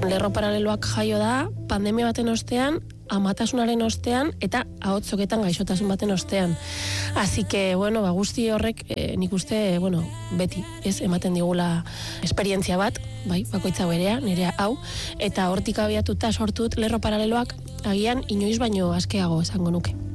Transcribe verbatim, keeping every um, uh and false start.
lerro paraleloak jaio da pandemia baten ostean, amatasunaren ostean eta ahotsoketan gaixotasun baten ostean. Así que, bueno, ba, guzti horrek e, nik uste, bueno, beti, ez, ematen digula esperientzia bat, bai, bakoitza berea, nirea hau, eta hortik abiatuta sortut lerro paraleloak agian inoiz baino askeago esango nuke.